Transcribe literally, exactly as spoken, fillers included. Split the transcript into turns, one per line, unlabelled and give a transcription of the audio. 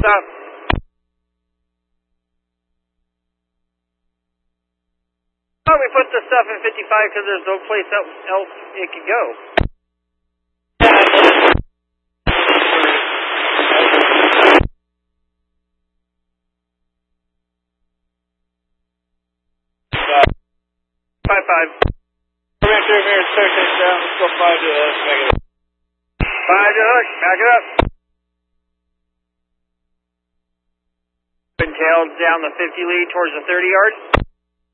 Stop. Oh, we put the stuff in fifty-five because there's no place else it could go. Five five.
We're going to section down. Let's go five to the negative.
Five to hook. Back it up. Tail down the fifty lead towards the thirty yard.